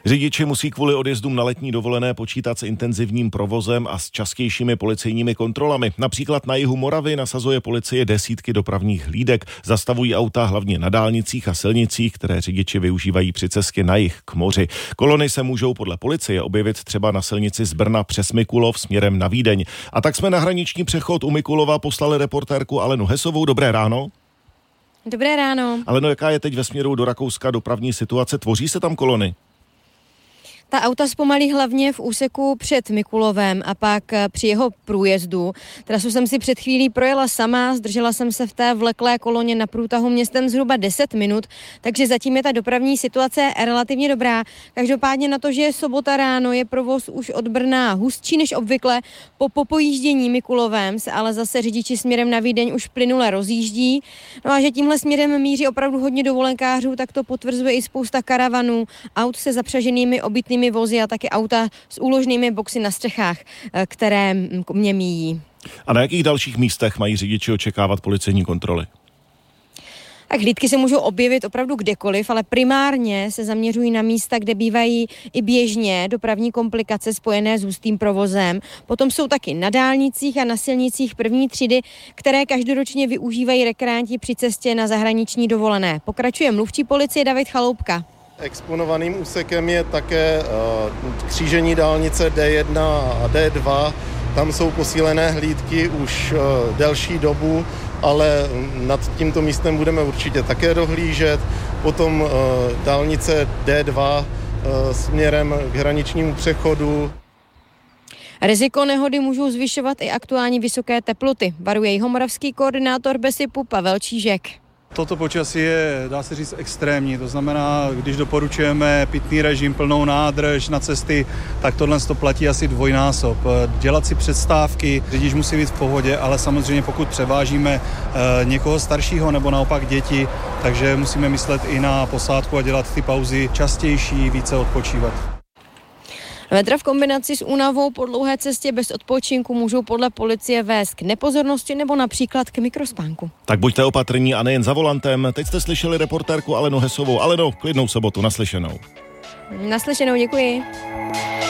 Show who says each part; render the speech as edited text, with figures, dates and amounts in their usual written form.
Speaker 1: Řidiči musí kvůli odjezdům na letní dovolené počítat s intenzivním provozem a s častějšími policejními kontrolami. Například na jihu Moravy nasazuje policie desítky dopravních hlídek, zastavují auta hlavně na dálnicích a silnicích, které řidiči využívají při cestě na jih k moři. Kolony se můžou podle policie objevit třeba na silnici z Brna přes Mikulov směrem na Vídeň. A tak jsme na hraniční přechod u Mikulova poslali reportérku Alenu Hesovou. Dobré ráno.
Speaker 2: Dobré ráno.
Speaker 1: Aleno, jaká je teď ve směru do Rakouska dopravní situace? Tvoří se tam kolony?
Speaker 2: Ta auta zpomalí hlavně v úseku před Mikulovem a pak při jeho průjezdu. Trasu jsem si před chvílí projela sama, zdržela jsem se v té vleklé koloně na průtahu městem zhruba 10 minut, takže zatím je ta dopravní situace relativně dobrá. Každopádně na to, že je sobota ráno, je provoz už od Brna hustší než obvykle. Po pojíždění Mikulovem se ale zase řidiči směrem na Vídeň už plynule rozjíždí. No a že tímhle směrem míří opravdu hodně dovolenkářů, tak to potvrzuje i spousta karavanů, aut se zapřaženými obytnými vozy a taky auta s úložnými boxy na střechách, které mě míjí.
Speaker 1: A na jakých dalších místech mají řidiči očekávat policejní kontroly?
Speaker 2: Tak hlídky se můžou objevit opravdu kdekoliv, ale primárně se zaměřují na místa, kde bývají i běžně dopravní komplikace spojené s hustým provozem. Potom jsou taky na dálnicích a na silnicích první třídy, které každoročně využívají rekreanti při cestě na zahraniční dovolené. Pokračuje mluvčí policie David Chaloupka.
Speaker 3: Exponovaným úsekem je také křížení dálnice D1 a D2. Tam jsou posílené hlídky už delší dobu, ale nad tímto místem budeme určitě také dohlížet. Potom dálnice D2 směrem k hraničnímu přechodu.
Speaker 2: Riziko nehody můžou zvyšovat i aktuální vysoké teploty, varuje jihomoravský koordinátor BESIPu Pavel Čížek.
Speaker 4: Toto počasí je, dá se říct, extrémní, to znamená, když doporučujeme pitný režim, plnou nádrž na cesty, tak tohle to platí asi dvojnásob. Dělat si přestávky, řidič musí být v pohodě, ale samozřejmě pokud převážíme někoho staršího nebo naopak děti, takže musíme myslet i na posádku a dělat ty pauzy častější, více odpočívat.
Speaker 2: Vedra v kombinaci s únavou po dlouhé cestě bez odpočinku můžou podle policie vést k nepozornosti nebo například k mikrospánku.
Speaker 1: Tak buďte opatrní a nejen za volantem. Teď jste slyšeli reportérku Alenu Hesovou. Aleno, klidnou sobotu, naslyšenou.
Speaker 2: Naslyšenou, děkuji.